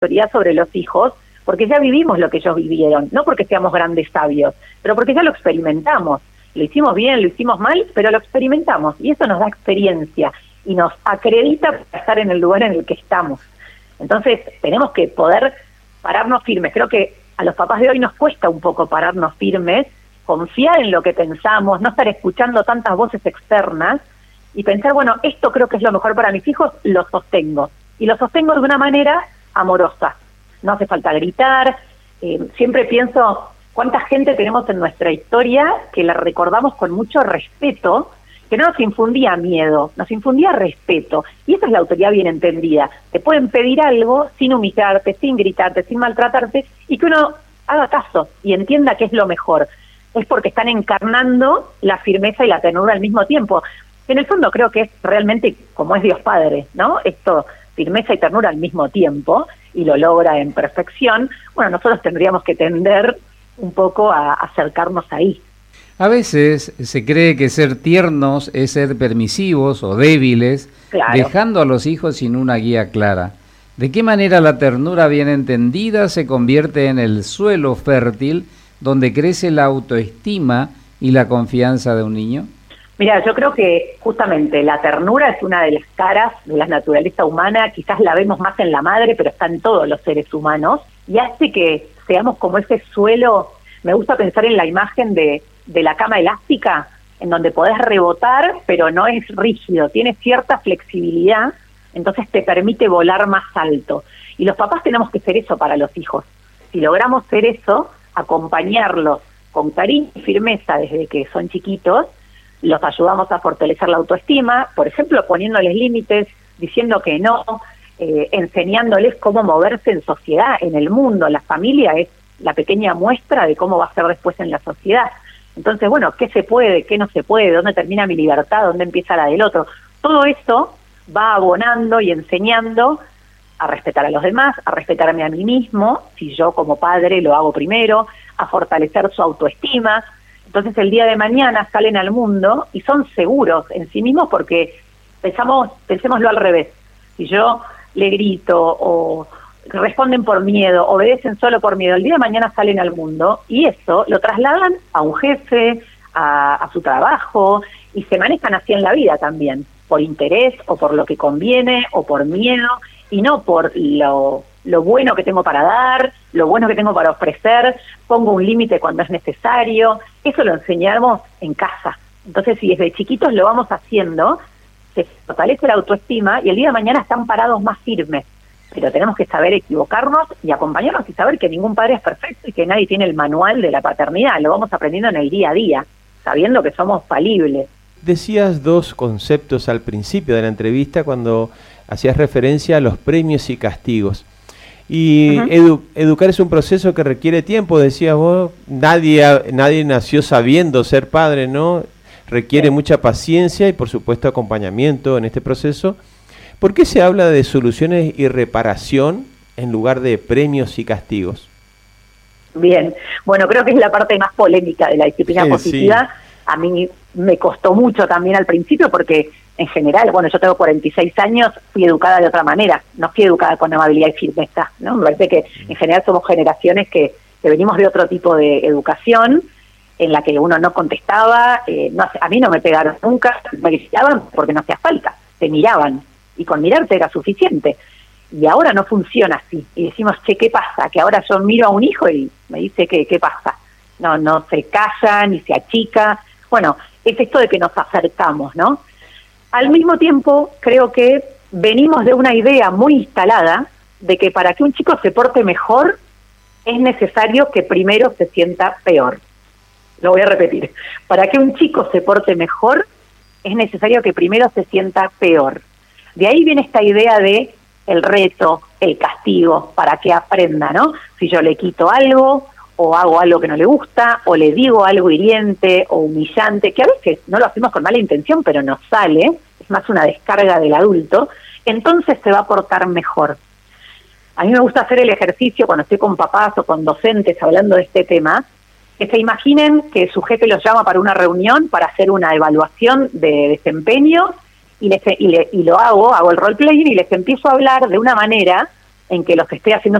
autoridad sobre los hijos, porque ya vivimos lo que ellos vivieron, no porque seamos grandes sabios, pero porque ya lo experimentamos. Lo hicimos bien, lo hicimos mal, pero lo experimentamos, y eso nos da experiencia y nos acredita para estar en el lugar en el que estamos. Entonces, tenemos que poder pararnos firmes. Creo que a los papás de hoy nos cuesta un poco pararnos firmes, confiar en lo que pensamos, no estar escuchando tantas voces externas y pensar, bueno, esto creo que es lo mejor para mis hijos, lo sostengo. Y lo sostengo de una manera amorosa. No hace falta gritar. Siempre pienso cuánta gente tenemos en nuestra historia que la recordamos con mucho respeto, que no nos infundía miedo, nos infundía respeto. Y esa es la autoridad bien entendida. Te pueden pedir algo sin humillarte, sin gritarte, sin maltratarte, y que uno haga caso y entienda que es lo mejor. Es porque están encarnando la firmeza y la ternura al mismo tiempo. En el fondo creo que es realmente como es Dios Padre, ¿no? Esto, firmeza y ternura al mismo tiempo, y lo logra en perfección. Bueno, nosotros tendríamos que tender un poco a acercarnos ahí. A veces se cree que ser tiernos es ser permisivos o débiles, claro, dejando a los hijos sin una guía clara. ¿De qué manera la ternura bien entendida se convierte en el suelo fértil donde crece la autoestima y la confianza de un niño? Mira, yo creo que justamente la ternura es una de las caras de la naturaleza humana, quizás la vemos más en la madre, pero está en todos los seres humanos, y hace que seamos como ese suelo. Me gusta pensar en la imagen de la cama elástica, en donde podés rebotar, pero no es rígido, tiene cierta flexibilidad, entonces te permite volar más alto. Y los papás tenemos que ser eso para los hijos. Si logramos ser eso, acompañarlos con cariño y firmeza desde que son chiquitos, los ayudamos a fortalecer la autoestima, por ejemplo, poniéndoles límites, diciendo que no, enseñándoles cómo moverse en sociedad, en el mundo. La familia es la pequeña muestra de cómo va a ser después en la sociedad. Entonces, bueno, ¿qué se puede, qué no se puede? ¿Dónde termina mi libertad? ¿Dónde empieza la del otro? Todo eso va abonando y enseñando a respetar a los demás, a respetarme a mí mismo, si yo como padre lo hago primero, a fortalecer su autoestima. Entonces el día de mañana salen al mundo y son seguros en sí mismos, porque pensémoslo al revés. Si yo le grito o responden por miedo, obedecen solo por miedo, el día de mañana salen al mundo y eso lo trasladan a un jefe, a su trabajo, y se manejan así en la vida también, por interés o por lo que conviene o por miedo, y no por lo bueno que tengo para dar, lo bueno que tengo para ofrecer. Pongo un límite cuando es necesario. Eso lo enseñamos en casa. Entonces, si desde chiquitos lo vamos haciendo, se fortalece la autoestima y el día de mañana están parados más firmes. Pero tenemos que saber equivocarnos y acompañarnos y saber que ningún padre es perfecto y que nadie tiene el manual de la paternidad. Lo vamos aprendiendo en el día a día, sabiendo que somos falibles. Decías dos conceptos al principio de la entrevista cuando hacías referencia a los premios y castigos. Y educar es un proceso que requiere tiempo, decías vos. Nadie nació sabiendo ser padre, ¿no? Requiere mucha paciencia y, por supuesto, acompañamiento en este proceso. ¿Por qué se habla de soluciones y reparación en lugar de premios y castigos? Bien, bueno, creo que es la parte más polémica de la disciplina positiva. Sí. A mí me costó mucho también al principio porque, en general, bueno, yo tengo 46 años, fui educada de otra manera, no fui educada con amabilidad y firmeza, ¿no? Me parece que en general somos generaciones que venimos de otro tipo de educación, en la que uno no contestaba, a mí no me pegaron nunca, me gritaban porque no hacía falta, te miraban, y con mirarte era suficiente. Y ahora no funciona así, y decimos, che, ¿qué pasa? Que ahora yo miro a un hijo y me dice, ¿qué pasa? No se calla, ni se achica. Bueno, es esto de que nos acercamos, ¿no? Al mismo tiempo, creo que venimos de una idea muy instalada de que para que un chico se porte mejor, es necesario que primero se sienta peor. Lo voy a repetir. Para que un chico se porte mejor, es necesario que primero se sienta peor. De ahí viene esta idea de el reto, el castigo, para que aprenda, ¿no? Si yo le quito algo, o hago algo que no le gusta, o le digo algo hiriente o humillante, que a veces no lo hacemos con mala intención, pero nos sale, es más una descarga del adulto, entonces se va a portar mejor. A mí me gusta hacer el ejercicio cuando estoy con papás o con docentes hablando de este tema, que se imaginen que su jefe los llama para una reunión para hacer una evaluación de desempeño y lo hago el role playing y les empiezo a hablar de una manera en que los que esté haciendo